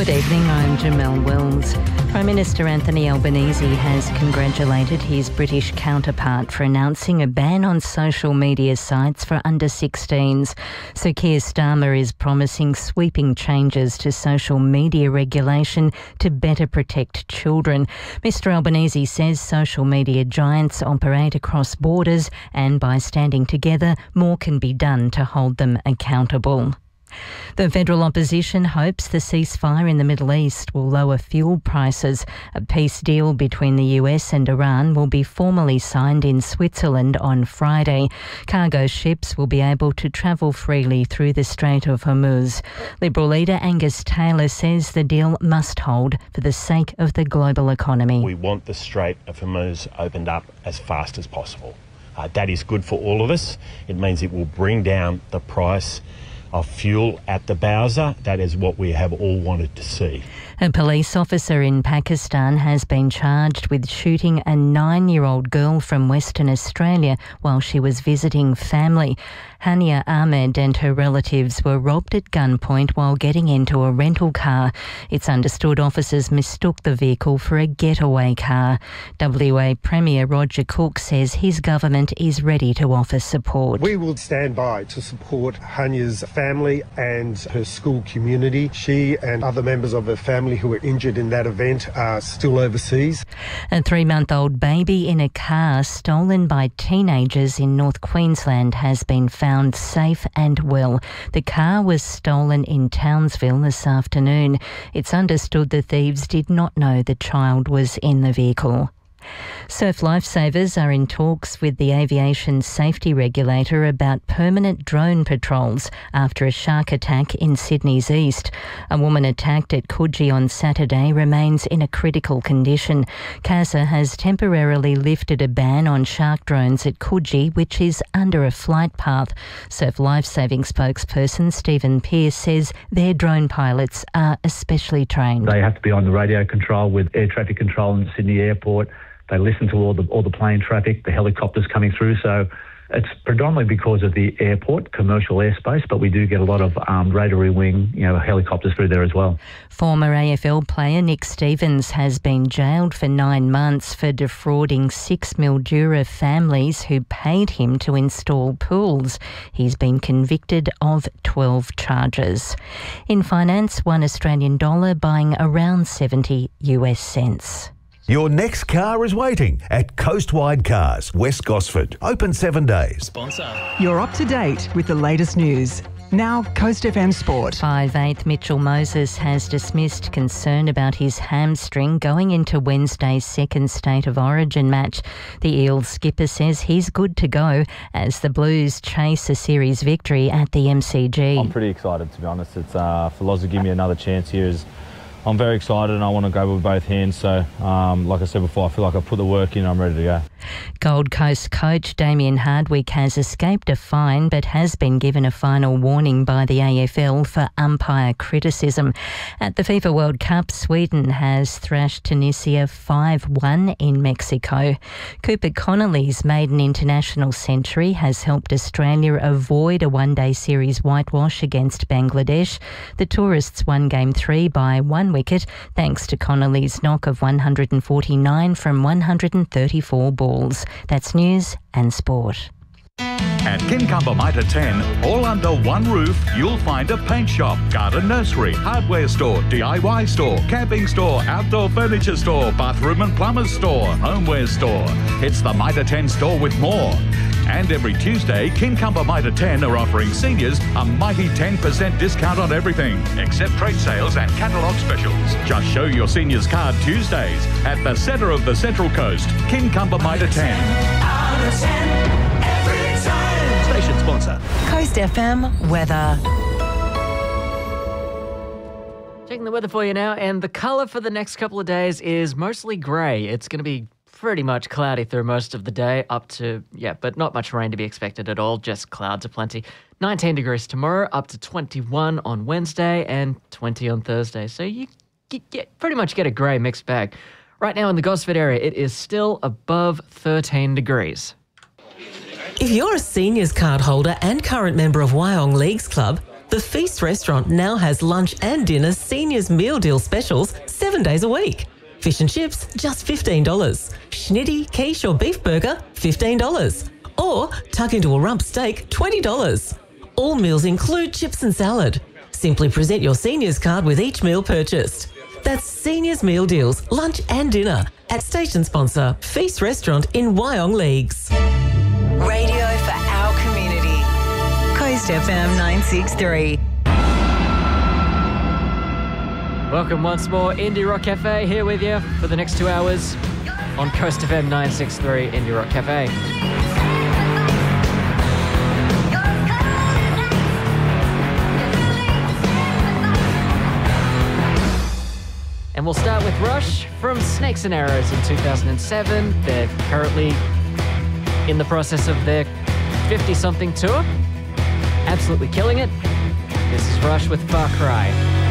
Good evening, I'm Jamelle Wills. Prime Minister Anthony Albanese has congratulated his British counterpart for announcing a ban on social media sites for under-16s. Sir Keir Starmer is promising sweeping changes to social media regulation to better protect children. Mr Albanese says social media giants operate across borders and by standing together, more can be done to hold them accountable. The federal opposition hopes the ceasefire in the Middle East will lower fuel prices. A peace deal between the US and Iran will be formally signed in Switzerland on Friday. Cargo ships will be able to travel freely through the Strait of Hormuz. Liberal leader Angus Taylor says the deal must hold for the sake of the global economy. We want the Strait of Hormuz opened up as fast as possible. That is good for all of us. It means it will bring down the price of fuel at the Bowser. That is what we have all wanted to see. A police officer in Pakistan has been charged with shooting a 9-year-old girl from Western Australia while she was visiting family. Hania Ahmed and her relatives were robbed at gunpoint while getting into a rental car. It's understood officers mistook the vehicle for a getaway car. WA Premier Roger Cook says his government is ready to offer support. We will stand by to support Hania's family and her school community. She and other members of her family who were injured in that event are still overseas. A 3-month-old baby in a car stolen by teenagers in North Queensland has been found safe and well. The car was stolen in Townsville this afternoon. It's understood the thieves did not know the child was in the vehicle. Surf Lifesavers are in talks with the aviation safety regulator about permanent drone patrols after a shark attack in Sydney's east. A woman attacked at Coogee on Saturday remains in a critical condition. CASA has temporarily lifted a ban on shark drones at Coogee, which is under a flight path. Surf Lifesaving spokesperson Stephen Pearce says their drone pilots are especially trained. They have to be on the radio control with air traffic control in Sydney Airport. They listen to all the plane traffic, the helicopters coming through. So it's predominantly because of the airport, commercial airspace, but we do get a lot of rotary wing, helicopters through there as well. Former AFL player Nick Stevens has been jailed for 9 months for defrauding 6 Mildura families who paid him to install pools. He's been convicted of 12 charges. In finance, $1 Australian buying around 70 US cents. Your next car is waiting at Coastwide Cars, West Gosford. Open 7 days. Sponsor. You're up to date with the latest news. Now, Coast FM Sport. 5'8" Mitchell Moses has dismissed concern about his hamstring going into Wednesday's second State of Origin match. The Eels skipper says he's good to go as the Blues chase a series victory at the MCG. I'm pretty excited, to be honest. It's for Loz to give me another chance here. I'm very excited and I want to go with both hands. So, like I said before, I feel like I've put the work in. I'm ready to go. Gold Coast coach Damien Hardwick has escaped a fine but has been given a final warning by the AFL for umpire criticism. At the FIFA World Cup, Sweden has thrashed Tunisia 5-1 in Mexico. Cooper Connolly's maiden international century has helped Australia avoid a one-day series whitewash against Bangladesh. The tourists won Game 3 by 1 wicket thanks to Connolly's knock of 149 from 134 balls. That's news and sport. At Kincumber Mitre 10, all under one roof, you'll find a paint shop, garden nursery, hardware store, DIY store, camping store, outdoor furniture store, bathroom and plumber's store, homeware store. It's the Mitre 10 store with more. And every Tuesday, Kincumber Mitre 10 are offering seniors a mighty 10% discount on everything, except trade sales and catalogue specials. Just show your seniors card Tuesdays at the centre of the Central Coast, Kincumber Mitre 10. Out of 10 every time. Station sponsor. Coast FM weather. Checking the weather for you now, and the colour for the next couple of days is mostly grey. It's going to be pretty much cloudy through most of the day but not much rain to be expected at all, just clouds aplenty. 19 degrees tomorrow, up to 21 on Wednesday and 20 on Thursday. So you pretty much get a grey mixed bag. Right now in the Gosford area, it is still above 13 degrees. If you're a seniors card holder and current member of Wyong Leagues Club, The Feast restaurant now has lunch and dinner seniors meal deal specials 7 days a week. Fish and chips, just $15. Schnitty, quiche or beef burger, $15. Or tuck into a rump steak, $20. All meals include chips and salad. Simply present your seniors card with each meal purchased. That's Seniors Meal Deals, lunch and dinner at station sponsor Feast Restaurant in Wyong Leagues. Radio for our community. Coast FM 963. Welcome once more, Indie Rock Cafe, here with you for the next 2 hours on Coast FM 963 Indie Rock Cafe. And we'll start with Rush from Snakes and Arrows in 2007. They're currently in the process of their 50-something tour. Absolutely killing it. This is Rush with Far Cry.